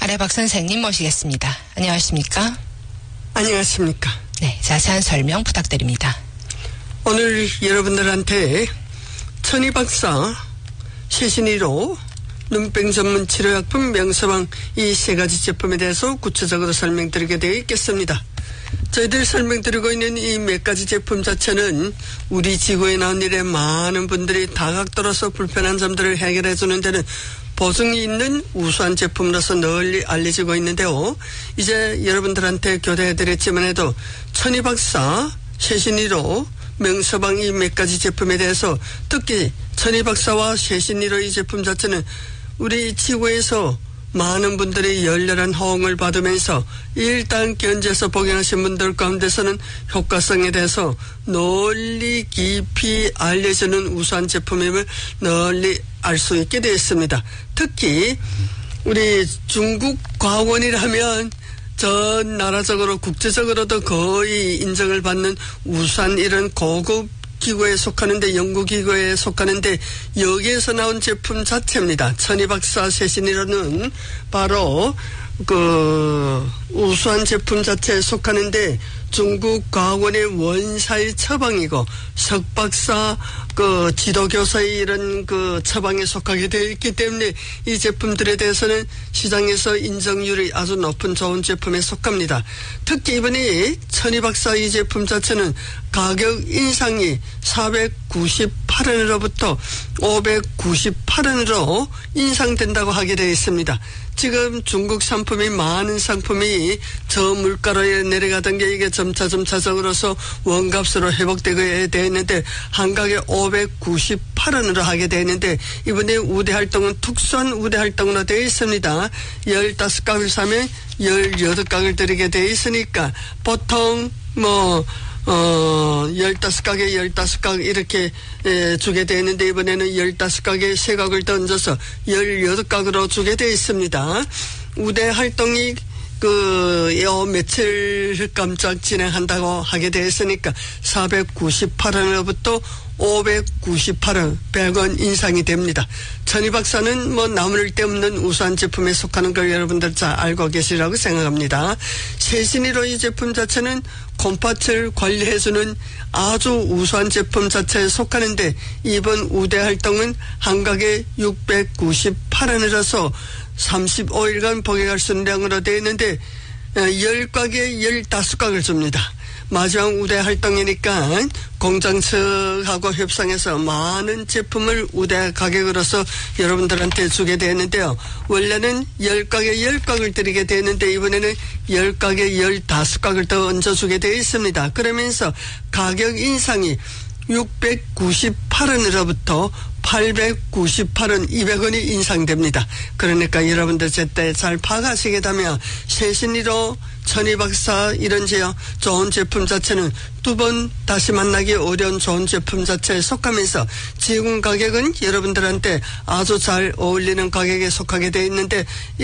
아래 박 선생님 모시겠습니다. 안녕하십니까? 안녕하십니까? 네, 자세한 설명 부탁드립니다. 오늘 여러분들한테 천희박사 최신의로 눈병 전문 치료약품 명서방 이 세 가지 제품에 대해서 구체적으로 설명드리게 되어 있겠습니다. 저희들 설명드리고 있는 이 몇 가지 제품 자체는 우리 지구에 나온 일에 많은 분들이 다각도로서 불편한 점들을 해결해주는 데는 보증이 있는 우수한 제품으로서 널리 알려지고 있는데요. 이제 여러분들한테 교대해드렸지만 해도 천희박사 최신의로 명서방 이 몇 가지 제품에 대해서 특히 천희박사와 최신의로 이 제품 자체는 우리 지구에서 많은 분들이 열렬한 호응을 받으면서 일단 견지에서 복용하신 분들 가운데서는 효과성에 대해서 널리 깊이 알려지는 우수한 제품임을 널리 알 수 있게 되었습니다. 특히 우리 중국 과학원이라면 전 나라적으로 국제적으로도 거의 인정을 받는 우수한 이런 고급 기구에 속하는데 연구기구에 속하는데 여기에서 나온 제품 자체입니다. 천희박사 최신의로는 바로 그 우수한 제품 자체에 속하는데 중국 과학원의 원사의 처방이고 석박사 그 지도교사의 이런 그 처방에 속하게 되어 있기 때문에 이 제품들에 대해서는 시장에서 인정률이 아주 높은 좋은 제품에 속합니다. 특히 이번에 천희박사 이 제품 자체는 가격 인상이 498원으로부터 598원으로 인상된다고 하게 되어 있습니다. 지금 중국 상품이 많은 상품이 저물가로 내려가던 게 이게 점차적으로서 원값으로 회복되게 되어 있는데 한 가게 598원으로 하게 되어 있는데 이번에 우대 활동은 특수한 우대 활동으로 되어 있습니다. 15각을 사면 18각을 드리게 되어 있으니까 보통 15가게 15각 이렇게 주게 되는데 이번에는 15가게 3각을 던져서 18각으로 주게 되어 있습니다. 우대 활동이 며칠 깜짝 진행한다고 하게 되었으니까 498원으로부터 598원, 100원 인상이 됩니다. 천희박사는 나무를 데 없는 우수한 제품에 속하는 걸 여러분들 잘 알고 계시라고 생각합니다. 최신의로 이 제품 자체는 콩팥을 관리해주는 아주 우수한 제품 자체에 속하는데 이번 우대 활동은 한 가게 698원이라서 35일간 복용할 수 있는量으로 되어 있는데 10가게 15각을 줍니다. 마지막 우대 활동이니까 공장 측하고 협상해서 많은 제품을 우대 가격으로서 여러분들한테 주게 되었는데요. 원래는 10가게 10각을 드리게 되었는데 이번에는 10가게 15각을 더 얹어주게 되어 있습니다. 그러면서 가격 인상이 698원으로부터 898원, 200원이 인상됩니다. 그러니까 여러분들 제때 잘 파악하시게 되면 최신의로 천희박사 이런 좋은 제품 자체는 두 번 다시 만나기 어려운 좋은 제품 자체에 속하면서 지금 가격은 여러분들한테 아주 잘 어울리는 가격에 속하게 되어 있는데